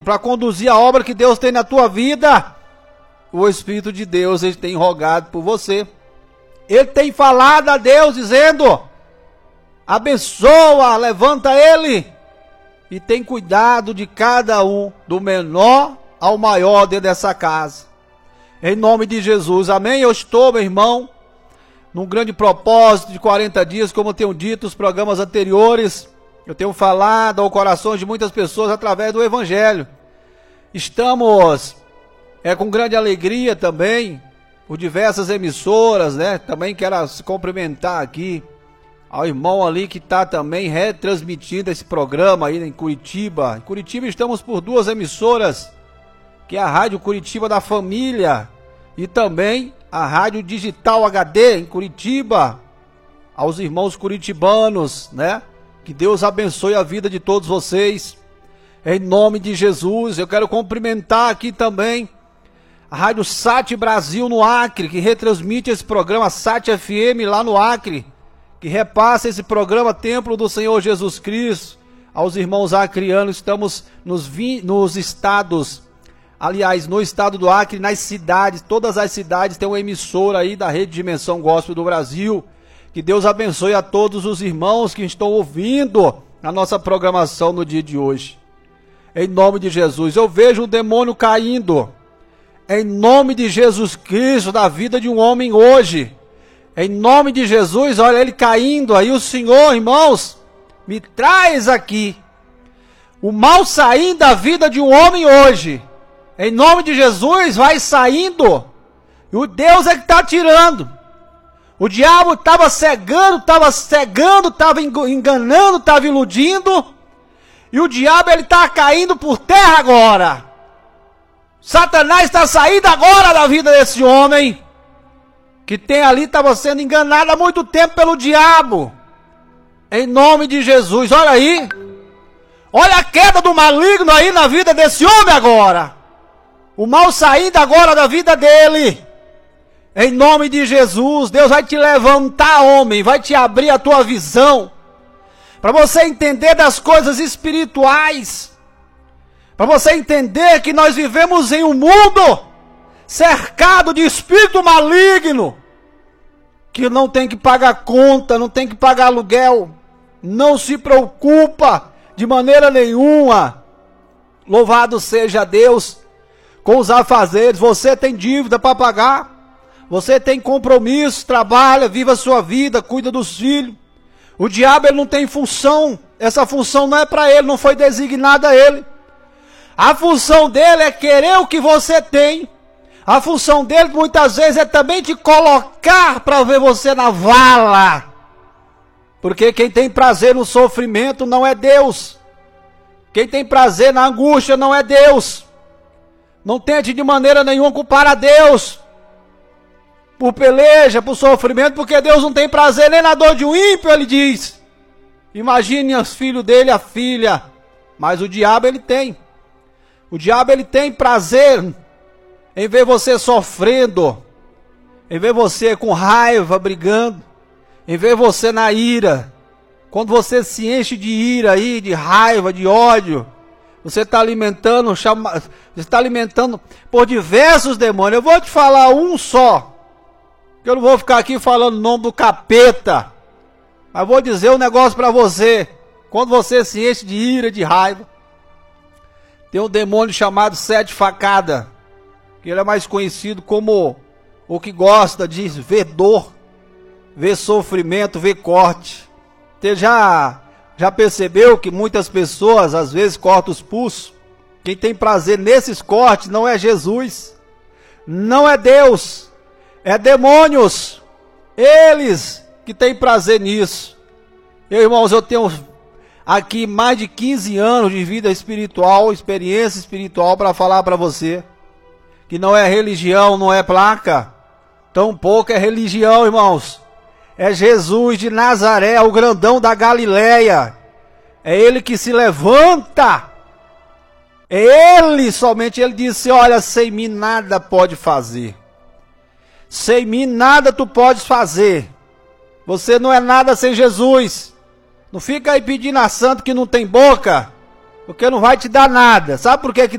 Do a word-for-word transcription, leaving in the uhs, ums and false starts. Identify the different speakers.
Speaker 1: para conduzir a obra que Deus tem na tua vida, o Espírito de Deus, ele tem rogado por você. Ele tem falado a Deus dizendo: abençoa, levanta ele. E tem cuidado de cada um, do menor ao maior dentro dessa casa. Em nome de Jesus, amém? Eu estou, meu irmão, num grande propósito de quarenta dias, como eu tenho dito nos programas anteriores. Eu tenho falado ao coração de muitas pessoas através do Evangelho. Estamos é, com grande alegria também, por diversas emissoras, né? Também quero se cumprimentar aqui ao irmão ali que está também retransmitindo esse programa aí em Curitiba. Em Curitiba estamos por duas emissoras, que é a Rádio Curitiba da Família e também a Rádio Digital H D em Curitiba. Aos irmãos curitibanos, né? Que Deus abençoe a vida de todos vocês. Em nome de Jesus, eu quero cumprimentar aqui também a Rádio Sat Brasil no Acre, que retransmite esse programa, Sat F M lá no Acre, que repassa esse programa Templo do Senhor Jesus Cristo aos irmãos acreanos. Estamos nos, vi, nos estados, aliás, no estado do Acre, nas cidades, todas as cidades tem uma emissora aí da Rede Dimensão Gospel do Brasil. Que Deus abençoe a todos os irmãos que estão ouvindo a nossa programação no dia de hoje. Em nome de Jesus, eu vejo o demônio caindo, em nome de Jesus Cristo, da vida de um homem hoje. Em nome de Jesus, olha ele caindo aí. O Senhor, irmãos, me traz aqui o mal saindo da vida de um homem hoje. Em nome de Jesus, vai saindo. E o Deus é que está tirando. O diabo estava cegando, estava cegando, estava enganando, estava iludindo. E o diabo ele está caindo por terra agora. Satanás está saindo agora da vida desse homem, que tem ali, estava sendo enganado há muito tempo pelo diabo. Em nome de Jesus, olha aí. Olha a queda do maligno aí na vida desse homem agora. O mal saindo agora da vida dele. Em nome de Jesus, Deus vai te levantar, homem, vai te abrir a tua visão, para você entender das coisas espirituais, para você entender que nós vivemos em um mundo cercado de espírito maligno, que não tem que pagar conta, não tem que pagar aluguel, não se preocupa de maneira nenhuma. Louvado seja Deus com os afazeres. Você tem dívida para pagar, você tem compromisso, trabalha, viva a sua vida, cuida dos filhos. O diabo ele não tem função, essa função não é para ele, não foi designada a ele. A função dele é querer o que você tem. A função dele muitas vezes é também te colocar para ver você na vala. Porque quem tem prazer no sofrimento não é Deus. Quem tem prazer na angústia não é Deus. Não tente de maneira nenhuma culpar a Deus por peleja, por sofrimento, porque Deus não tem prazer nem na dor de um ímpio, ele diz. Imagine os filhos dele, a filha. Mas o diabo ele tem. O diabo ele tem prazer em ver você sofrendo, em ver você com raiva, brigando, em ver você na ira. Quando você se enche de ira aí, de raiva, de ódio, você está alimentando, chama, você está alimentando por diversos demônios. Eu vou te falar um só, que eu não vou ficar aqui falando o nome do capeta, mas vou dizer um negócio para você. Quando você se enche de ira, de raiva, tem um demônio chamado Sete Facada, que ele é mais conhecido como o que gosta de ver dor, ver sofrimento, ver corte. Você já, já percebeu que muitas pessoas às vezes cortam os pulsos? Quem tem prazer nesses cortes não é Jesus, não é Deus, é demônios. Eles que têm prazer nisso. Eu, irmãos, eu tenho aqui mais de quinze anos de vida espiritual, experiência espiritual para falar para você que não é religião, não é placa, tampouco é religião, irmãos. É Jesus de Nazaré, o grandão da Galileia. É ele que se levanta. É ele, somente ele disse, olha, sem mim nada pode fazer. Sem mim nada tu podes fazer. Você não é nada sem Jesus. Não fica aí pedindo a santo que não tem boca, porque não vai te dar nada. Sabe por que que